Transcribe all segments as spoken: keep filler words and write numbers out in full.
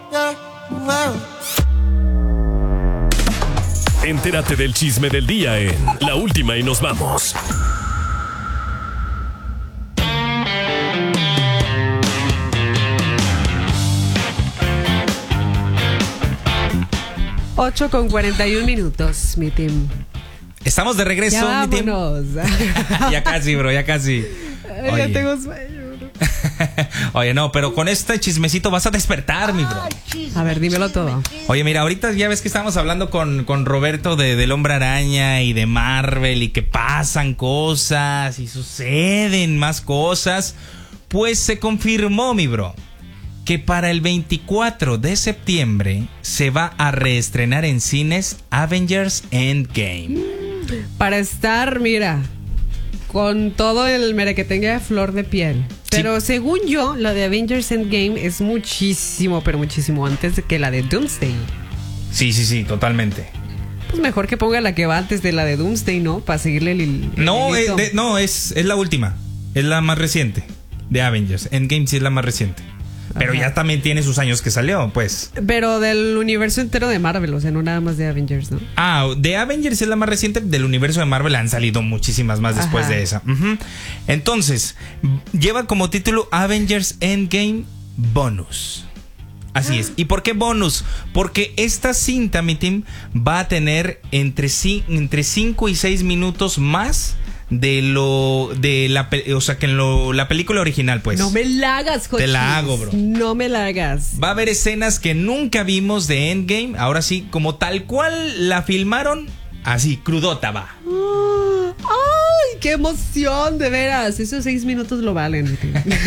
Entérate del chisme del día en La Última y Nos Vamos. ocho con cuarenta y un minutos, mi team. Estamos de regreso, ya mi team. Ya casi, bro, ya casi. Ay, ya tengo sueño, bro. Oye, no, pero con este chismecito vas a despertar, mi bro. A ver, dímelo todo. Oye, mira, ahorita ya ves que estábamos hablando con, con Roberto de, del Hombre Araña y de Marvel y que pasan cosas y suceden más cosas. Pues se confirmó, mi bro, que para el veinticuatro de septiembre se va a reestrenar en cines Avengers Endgame. Para estar, mira, con todo el merequetengue de flor de piel. Pero sí, según yo, la de Avengers Endgame es muchísimo, pero muchísimo antes de que la de Doomsday. Sí, sí, sí, totalmente. Pues mejor que ponga la que va antes de la de Doomsday, ¿no? Para seguirle el... el no, es, de, no es, es la última. Es la más reciente de Avengers. Endgame sí es la más reciente. Pero ajá, ya también tiene sus años que salió, pues. Pero del universo entero de Marvel, o sea, no nada más de Avengers, ¿no? Ah, de Avengers es la más reciente. Del universo de Marvel han salido muchísimas más después ajá de esa. Uh-huh. Entonces, lleva como título Avengers Endgame Bonus. Así es. ¿Y por qué bonus? Porque esta cinta, mi team, va a tener entre cinco y seis minutos más de lo de la, o sea, que en lo, la película original, pues. No me la hagas, Jochis. Te la hago, bro. No me la hagas. Va a haber escenas que nunca vimos de Endgame. Ahora sí, como tal cual la filmaron, así, crudota va. Oh, ¡ay, qué emoción! De veras, esos seis minutos lo valen.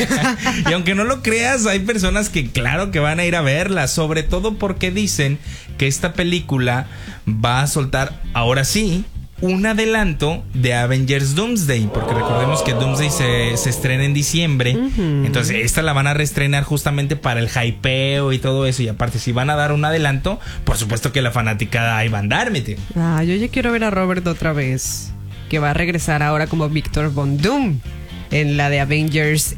Y aunque no lo creas, hay personas que claro que van a ir a verla. Sobre todo porque dicen que esta película va a soltar, ahora sí, un adelanto de Avengers Doomsday, porque recordemos que Doomsday se, se estrena en diciembre. Uh-huh. Entonces esta la van a reestrenar justamente para el hypeo y todo eso. Y aparte, si van a dar un adelanto, por supuesto que la fanaticada ahí va a andar, mi tío. Ah, yo ya quiero ver a Robert otra vez, que va a regresar ahora como Victor Von Doom en la de Avengers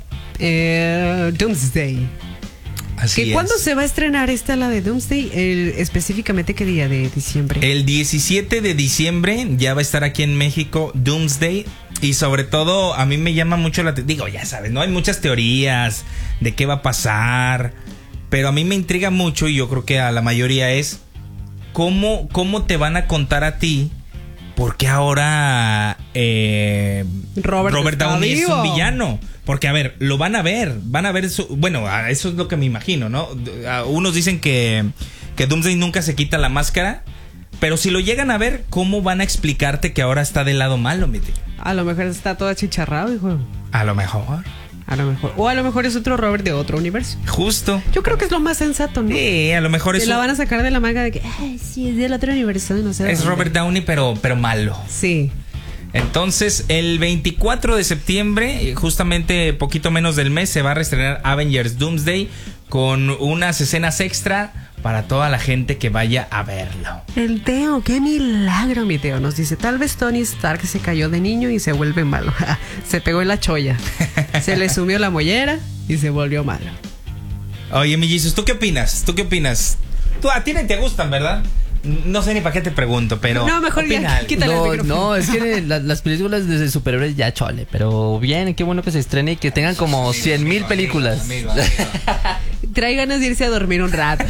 eh, Doomsday. Así es. ¿Cuándo se va a estrenar esta, la de Doomsday? El, específicamente, ¿qué día de diciembre? El diecisiete de diciembre ya va a estar aquí en México Doomsday. Y sobre todo, a mí me llama mucho la atención. Digo, ya sabes, ¿no? Hay muchas teorías de qué va a pasar. Pero a mí me intriga mucho, y yo creo que a la mayoría es ¿Cómo, cómo te van a contar a ti por qué ahora eh, Robert, Robert Downey vivo. es un villano? Porque, a ver, lo van a ver, van a ver su, bueno, eso es lo que me imagino, ¿no? Unos dicen que, que Doomsday nunca se quita la máscara, pero si lo llegan a ver, ¿cómo van a explicarte que ahora está del lado malo, mi tío? A lo mejor está todo achicharrado, hijo. A lo mejor. A lo mejor. O a lo mejor es otro Robert de otro universo. Justo. Yo creo que es lo más sensato, ¿no? Sí, a lo mejor es. Se la van a sacar de la manga de que, ay, sí, es del otro universo, no sé. Es Robert Downey, pero, pero malo. Sí. Entonces, el veinticuatro de septiembre, justamente poquito menos del mes, se va a reestrenar Avengers Doomsday con unas escenas extra para toda la gente que vaya a verlo. El Teo, qué milagro, mi Teo. Nos dice, tal vez Tony Stark se cayó de niño y se vuelve malo. Se pegó en la cholla. Se le sumió la mollera y se volvió malo. Oye, mi Jesus, ¿tú qué opinas? ¿Tú qué opinas? Tú, a ti no te gustan, ¿verdad? No sé ni para qué te pregunto, pero... No, mejor ya, quítale no, el micrófono. No, es que la, las películas de superhéroes ya chole. Pero bien, qué bueno que se estrene y que tengan como cien mil películas. Amigo, amigo, amigo. Trae ganas de irse a dormir un rato.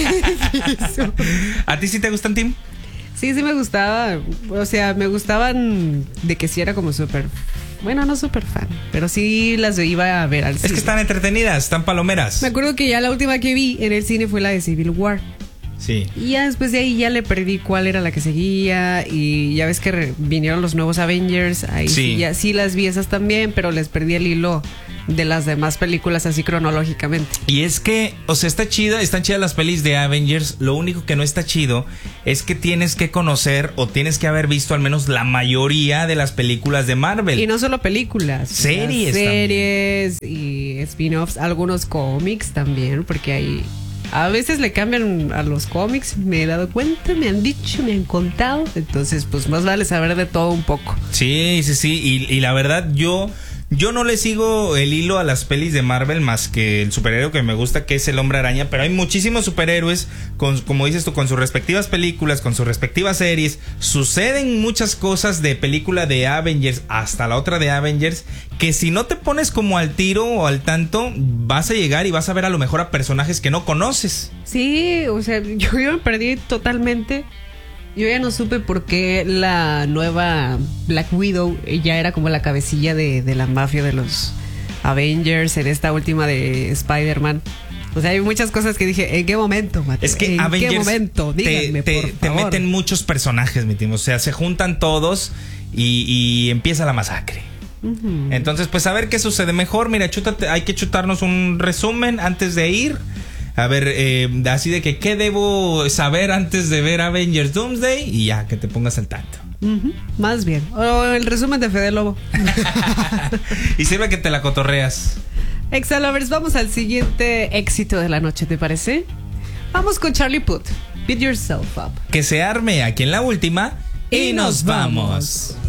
¿A ti sí te gustan, Tim? Sí, sí me gustaba. O sea, me gustaban de que sí era como súper... Bueno, no súper fan, pero sí las iba a ver al cine. Es que están entretenidas, están palomeras. Me acuerdo que ya la última que vi en el cine fue la de Civil War. Sí. Y ya después de ahí ya le perdí cuál era la que seguía. Y ya ves que re- vinieron los nuevos Avengers. Ahí sí. sí, ya, sí las vi esas también, pero les perdí el hilo de las demás películas así cronológicamente. Y es que, o sea, está chida, están chidas las pelis de Avengers. Lo único que no está chido es que tienes que conocer o tienes que haber visto al menos la mayoría de las películas de Marvel. Y no solo películas, series, series y spin-offs, algunos cómics también, porque hay... A veces le cambian a los cómics, me he dado cuenta, me han dicho, me han contado. Entonces, pues más vale saber de todo un poco. Sí, sí, sí. Y, y la verdad, yo... Yo no le sigo el hilo a las pelis de Marvel más que el superhéroe que me gusta, que es el Hombre Araña, pero hay muchísimos superhéroes, con, como dices tú, con sus respectivas películas, con sus respectivas series. Suceden muchas cosas de película de Avengers hasta la otra de Avengers, que si no te pones como al tiro o al tanto, vas a llegar y vas a ver a lo mejor a personajes que no conoces. Sí, o sea, yo, yo me perdí totalmente. Yo ya no supe por qué la nueva Black Widow ya era como la cabecilla de, de la mafia de los Avengers en esta última de Spider-Man. O sea, hay muchas cosas que dije, ¿en qué momento, Mateo? Es que ¿En Avengers qué momento? Díganme, te, por te, te favor. meten muchos personajes, mi tío. O sea, se juntan todos y, y empieza la masacre. Uh-huh. Entonces, pues a ver qué sucede. Mejor, mira, chútate, hay que chutarnos un resumen antes de ir. A ver, eh, así de que qué debo saber antes de ver Avengers Doomsday y ya, que te pongas al tanto. Uh-huh. Más bien. O el resumen de Fede Lobo. Y sirve que te la cotorreas. Exalovers, vamos al siguiente éxito de la noche, ¿te parece? Vamos con Charlie Puth, Beat Yourself Up. Que se arme aquí en la última y, y nos nos vamos. vamos.